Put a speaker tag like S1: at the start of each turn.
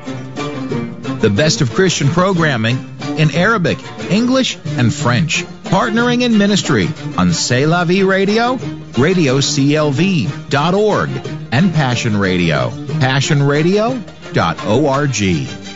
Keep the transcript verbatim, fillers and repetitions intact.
S1: The best of Christian programming in Arabic, English, and French. Partnering in ministry on C'est La Vie Radio, radio c l v dot org, and Passion Radio, passion radio dot org.